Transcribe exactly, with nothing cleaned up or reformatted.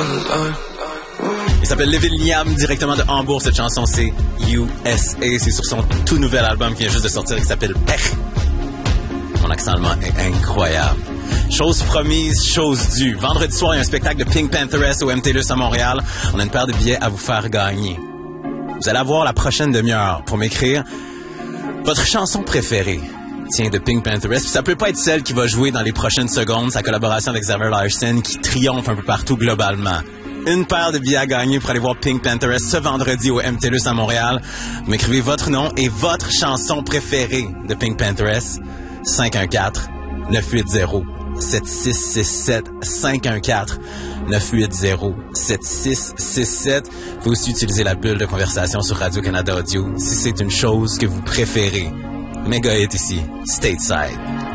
Il s'appelle Levin Liam, directement de Hambourg. Cette chanson, c'est U S A. C'est sur son tout nouvel album qui vient juste de sortir, qui s'appelle Pech. Mon accent allemand est incroyable. Chose promise, chose due. Vendredi soir, il y a un spectacle de Pink Pantheress au M T L U S à Montréal. On a une paire de billets à vous faire gagner. Vous allez avoir la prochaine demi-heure pour m'écrire votre chanson préférée. Tiens, de Pink Pantheress. Puis ça peut pas être celle qui va jouer dans les prochaines secondes, sa collaboration avec Xavier Larson qui triomphe un peu partout globalement. Une paire de billets à gagner pour aller voir Pink Pantheress ce vendredi au M T L U S à Montréal. Vous m'écrivez votre nom et votre chanson préférée de Pink Pantheress. cinq un quatre, neuf huit zéro, sept six six sept. cinq un quatre, neuf huit zéro, sept six six sept. Vous pouvez aussi utiliser la bulle de conversation sur Radio-Canada Audio si c'est une chose que vous préférez. Méga hit ici, Stateside.